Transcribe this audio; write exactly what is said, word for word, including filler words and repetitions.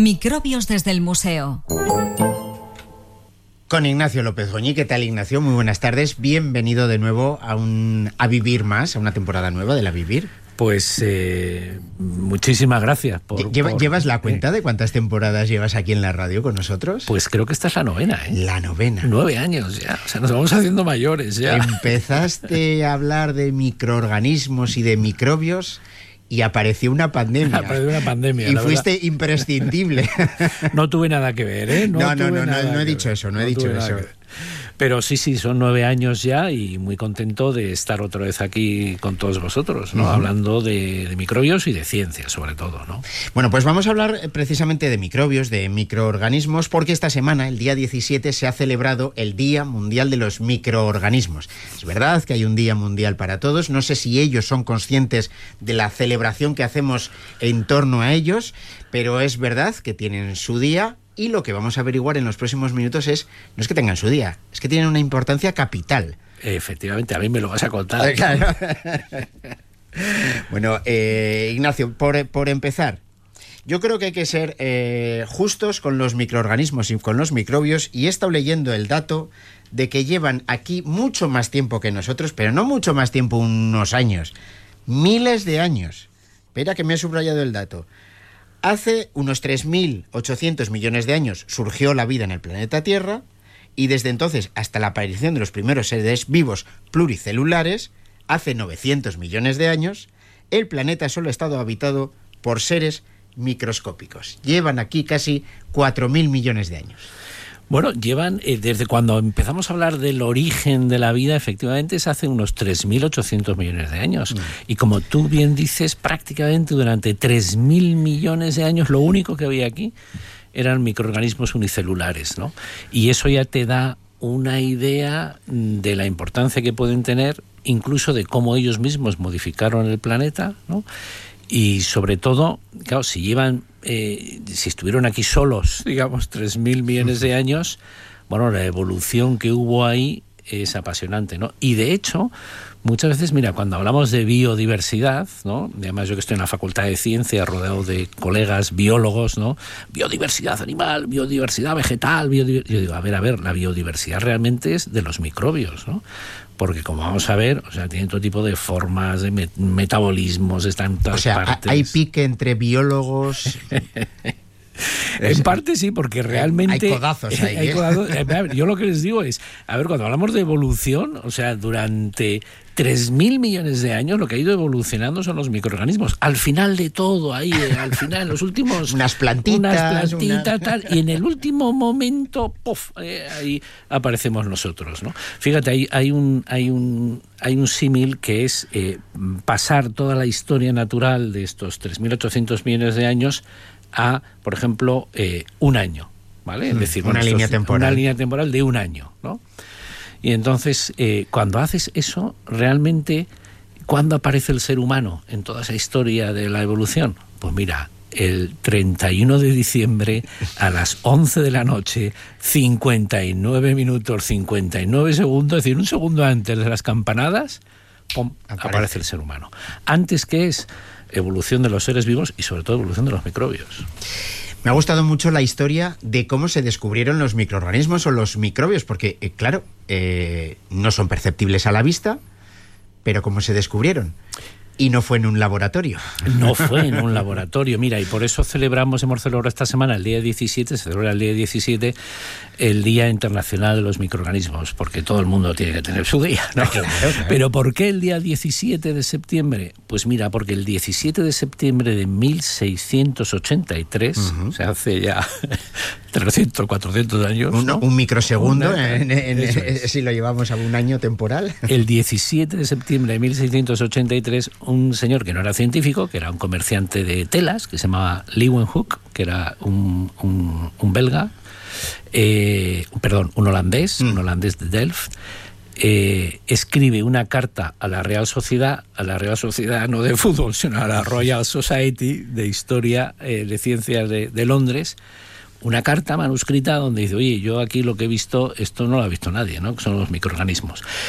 Microbios desde el museo. Con Ignacio López Goñi. ¿Qué tal, Ignacio? Muy buenas tardes. Bienvenido de nuevo a un a Vivir Más, a una temporada nueva de La Vivir. Pues eh, muchísimas gracias. Por, Lleva, por, ¿Llevas la cuenta eh, de cuántas temporadas llevas aquí en la radio con nosotros? Pues creo que esta es la novena, ¿eh? La novena. Nueve años ya. O sea, nos vamos haciendo mayores ya. Empezaste a hablar de microorganismos y de microbios y apareció una pandemia. Apareció una pandemia. Y la fuiste verdad. imprescindible. No tuve nada que ver, ¿eh? No, no, no, no, no, no he dicho eso, no he dicho eso. Pero sí, sí, son nueve años ya y muy contento de estar otra vez aquí con todos vosotros, ¿no? Uh-huh. Hablando de, de microbios y de ciencia, sobre todo, ¿no? Bueno, pues vamos a hablar precisamente de microbios, de microorganismos, porque esta semana, el día diecisiete, se ha celebrado el Día Mundial de los Microorganismos. Es verdad que hay un Día Mundial para todos, no sé si ellos son conscientes de la celebración que hacemos en torno a ellos, pero es verdad que tienen su día. Y lo que vamos a averiguar en los próximos minutos es, no es que tengan su día, es que tienen una importancia capital. Efectivamente, a mí me lo vas a contar. Claro. Bueno, eh, Ignacio, por, por empezar, yo creo que hay que ser eh, justos con los microorganismos y con los microbios, y he estado leyendo el dato de que llevan aquí mucho más tiempo que nosotros, pero no mucho más tiempo, unos años, miles de años. Espera que me he subrayado el dato. Hace unos tres mil ochocientos millones de años surgió la vida en el planeta Tierra, y desde entonces hasta la aparición de los primeros seres vivos pluricelulares, hace novecientos millones de años, el planeta solo ha estado habitado por seres microscópicos. Llevan aquí casi cuatro mil millones de años. Bueno, llevan, eh, desde cuando empezamos a hablar del origen de la vida, efectivamente es hace unos tres mil ochocientos millones de años. Mm. Y como tú bien dices, prácticamente durante tres mil millones de años lo único que había aquí eran microorganismos unicelulares, ¿no? Y eso ya te da una idea de la importancia que pueden tener, incluso de cómo ellos mismos modificaron el planeta, ¿no? Y sobre todo, claro, si llevan, eh, si estuvieron aquí solos, digamos, tres mil millones de años, bueno, la evolución que hubo ahí es apasionante, ¿no? Y de hecho, muchas veces, mira, cuando hablamos de biodiversidad, ¿no? Además, yo que estoy en la Facultad de Ciencia, rodeado de colegas biólogos, ¿no? Biodiversidad animal, biodiversidad vegetal, biodiversidad... Yo digo, a ver, a ver, la biodiversidad realmente es de los microbios, ¿no? Porque como vamos a ver, o sea, tienen todo tipo de formas, de met- metabolismos, están en todas o sea, partes. Hay pique entre biólogos. En parte sí, porque realmente... Hay codazos ahí. Hay ¿eh? codazos. Yo lo que les digo es, a ver, cuando hablamos de evolución, o sea, durante tres mil millones de años lo que ha ido evolucionando son los microorganismos. Al final de todo, ahí, al final, en los últimos... unas plantitas. Unas plantitas, una... tal, y en el último momento, ¡puf!, eh, ahí aparecemos nosotros, ¿no? Fíjate, hay, hay un... Hay un Hay un símil que es eh, pasar toda la historia natural de estos tres mil ochocientos millones de años a, por ejemplo, eh, un año, ¿vale? Es decir, una bueno, línea es temporal. Una línea temporal de un año, ¿no? Y entonces, eh, cuando haces eso, realmente, ¿cuándo aparece el ser humano en toda esa historia de la evolución? Pues mira, el treinta y uno de diciembre a las once de la noche, cincuenta y nueve minutos, cincuenta y nueve segundos, es decir, un segundo antes de las campanadas, ¡pum!, aparece. aparece el ser humano. Antes, ¿qué es? Evolución de los seres vivos y sobre todo evolución de los microbios. Me ha gustado mucho la historia de cómo se descubrieron los microorganismos o los microbios, porque, eh, claro, eh, no son perceptibles a la vista, pero cómo se descubrieron. Y no fue en un laboratorio. No fue en un laboratorio, mira, y por eso celebramos, hemos celebrado esta semana, el día diecisiete, se celebra el día diecisiete, el Día Internacional de los Microorganismos, porque todo el mundo tiene que tener su día, ¿no? Claro, claro. Pero ¿por qué el día diecisiete de septiembre? Pues mira, porque el diecisiete de septiembre de mil seiscientos ochenta y tres, uh-huh. o sea, hace ya trescientos, cuatrocientos años, un, ¿no? un microsegundo, Una, en, en, en, es. si lo llevamos a un año temporal. El diecisiete de septiembre de mil seiscientos ochenta y tres, un señor que no era científico, que era un comerciante de telas, que se llamaba Leeuwenhoek, que era un, un, un belga, eh, perdón, un holandés, mm. un holandés de Delft, eh, escribe una carta a la Real Sociedad, a la Real Sociedad no de fútbol, sino a la Royal Society de Historia, eh, de Ciencias de, de Londres, una carta manuscrita donde dice, oye, yo aquí lo que he visto, esto no lo ha visto nadie, ¿no? Que son los microorganismos.